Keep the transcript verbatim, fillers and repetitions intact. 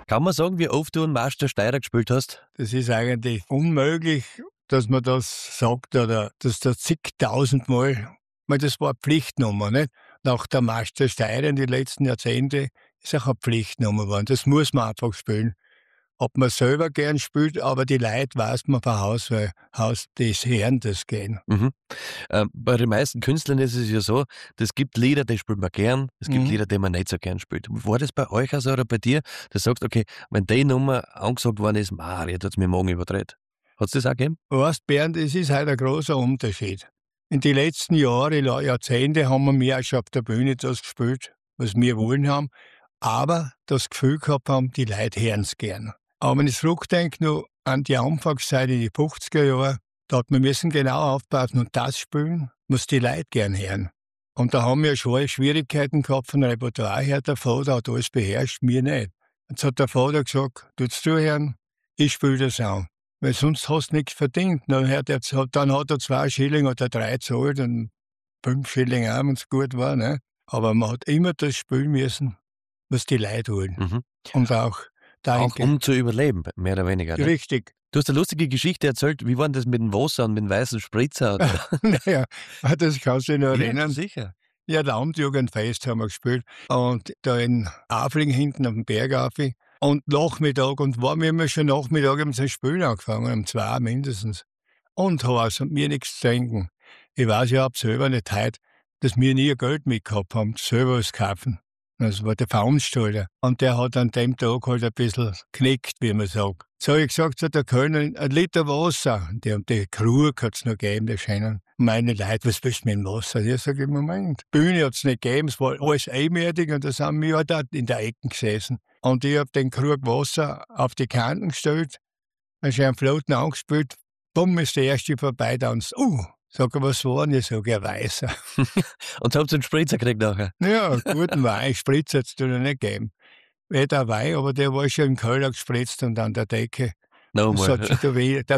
Kann man sagen, wie oft du einen Marsch der Steirer gespielt hast? Das ist eigentlich unmöglich, dass man das sagt oder dass da zigtausendmal, weil das war eine Pflichtnummer, nicht? Nach der Marsch der Steirer in den letzten Jahrzehnten ist auch eine Pflichtnummer geworden. Das muss man einfach spielen. Ob man selber gern spielt, aber die Leute weiß man von Haus, weil Haus des Herren das gehen. Mhm. Ähm, bei den meisten Künstlern ist es ja so, es gibt Lieder, die spielt man gern, es gibt Mhm. Lieder, die man nicht so gern spielt. War das bei euch also oder bei dir, dass du sagst, okay, wenn die Nummer angesagt worden ist, ah, jetzt hat es mir morgen überdreht. Hat es das auch gegeben? Weißt, Bernd, es ist halt ein großer Unterschied. In den letzten Jahren, Jahrzehnte haben wir mehr schon auf der Bühne das gespielt, was wir wollen haben, aber das Gefühl gehabt haben, die Leute hören es gern. Aber wenn ich zurückdenke noch an die Anfangszeit in die fünfziger Jahre, da hat man müssen genau aufpassen und das spielen, was die Leute gern hören. Und da haben wir schon Schwierigkeiten gehabt von der Repertoire her. Der Vater hat alles beherrscht, mir nicht. Jetzt hat der Vater gesagt, tut's zuhören, ich spiele das auch. Weil sonst hast du nichts verdient. Dann hat, er, dann hat er zwei Schilling oder drei gezahlt und fünf Schilling auch, wenn es gut war. Ne? Aber man hat immer das spielen müssen, was die Leute wollen. Mhm. Und auch Auch um zu überleben, mehr oder weniger. Ne? Richtig. Du hast eine lustige Geschichte erzählt. Wie war denn das mit dem Wasser und mit dem weißen Spritzer? Naja, das kannst du dich noch erinnern. Ja, sicher. Ja, Landjugendfest haben wir gespielt. Und da in Afling hinten auf dem Berg auf. Und Nachmittag, und war mir immer schon Nachmittag, haben sie ein Spielen angefangen, um zwei mindestens. Und habe also mir nichts zu trinken. Ich weiß ja ab selber nicht heute, dass wir nie Geld mitgehabt haben, selber was kaufen. Das war der Veranstalter. Und der hat an dem Tag halt ein bisschen knickt, wie man sagt. So habe ich gesagt zu der Kölnerin, ein Liter Wasser. Die haben die Krug hat es noch gegeben, die Scheinen. Meine Leute, was willst du mit dem Wasser? Ich sage, im Moment, Bühne hat es nicht gegeben, es war alles einmütig und da sind wir halt dort in der Ecke gesessen. Und ich habe den Krug Wasser auf die Kanten gestellt, dann schon einen Floten angespielt, bumm, ist der erste vorbei, dann so, uh, sag ich, was war denn? Ich sage, ein Weißer. Und so habt ihr einen Spritzer gekriegt nachher? Ja, guten Wein, Spritzer hat es noch nicht gegeben. Weder Wein, aber der war schon im Keller gespritzt und an der Decke. Nochmal. Das hat schon da weh,